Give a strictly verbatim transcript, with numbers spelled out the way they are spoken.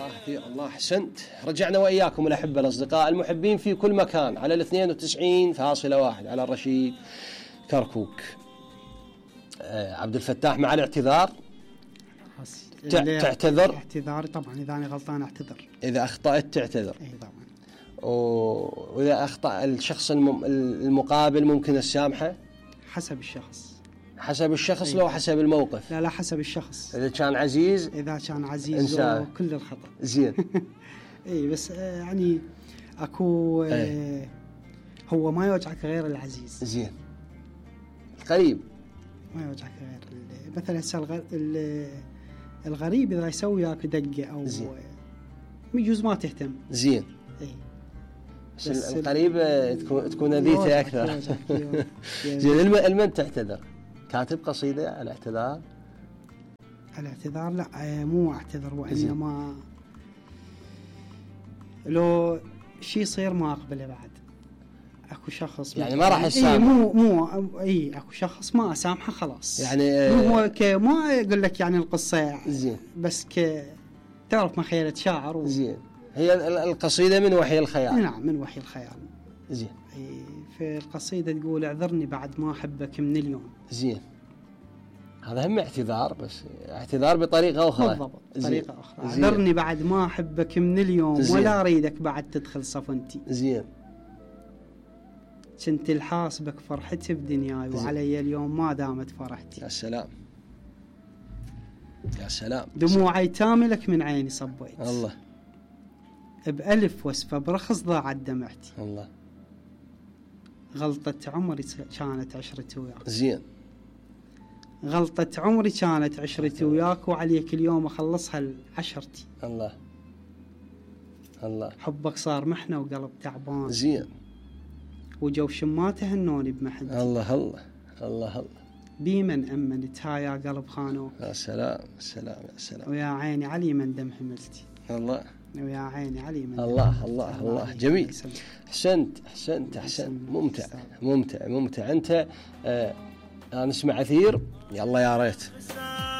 الله كثير. الله أحسنت. رجعنا وإياكم الأحبة الأصدقاء المحبين في كل مكان على الاثنين وتسعين فاصلة واحد على الرشيد كركوك. آه عبد الفتاح مع الاعتذار. تعتذر؟ اعتذار طبعا، إذا أنا غلطان أعتذر، إذا أخطأت تعتذر. إيه طبعا. وإذا أخطأ الشخص المقابل ممكن السامحة؟ حسب الشخص. حسب الشخص أيه. لو حسب الموقف؟ لا لا حسب الشخص. إذا كان عزيز؟ إذا كان عزيز كل الخطأ. زين. إيه بس يعني أكو أيه. هو ما يوجعك غير العزيز. زين. القريب ما يوجعك غير مثلا هسه الغريب إذا يسوي وياك دقة أو زين. يجوز ما تهتم. زين. إيه. بس, بس القريب تكون تكون أذيته أكثر. زين. المن تعتذر؟ كاتب قصيدة على الاعتذار؟ الاعتذار لا مو اعتذر، وإنما لو شيء يصير ما أقبله بعد. أكو شخص يعني ما راح يسامح. إيه مو مو إيه أكو شخص ما أسامحه خلاص. يعني مو ك ما يقول لك يعني القصة زين، بس ك تعرف ما خيالة شاعر و... زين. هي القصيدة من وحي الخيال. نعم من وحي الخيال. زين. في القصيدة تقول اعذرني بعد ما أحبك من اليوم. زين. هذا هم اعتذار، بس اعتذار بطريقة أخرى. بالضبط بطريقة أخرى. اعذرني بعد ما أحبك من اليوم. زين. ولا أريدك بعد تدخل صفنتي. زين. كنت الحاسبك فرحتي بدنياي وعلي اليوم ما دامت فرحتي. يا سلام يا سلام. دموع ايتامي لك من عيني صبيت. الله. بألف وسفة برخص ضاعت دمعتي. الله. غلطة عمري كانت عشرتي وياك. زين. غلطة عمري كانت عشرتي وياك وعليك اليوم أخلصها لعشرتي. الله الله. حبك صار محنة وقلب تعبان. زين. وجو شماته هنوني بمحنتي. الله الله الله الله. بيمن أمنت ها يا قلب خانو. يا سلام سلام يا سلام. ويا عيني علي من دم حملتي. الله. ويا عيني علي من الله الله الله, الله. جميل. أحسنت أحسنت أحسنت. ممتع ممتع ممتع. أنت آه أنا نسمع أثير. يلا يا ريت.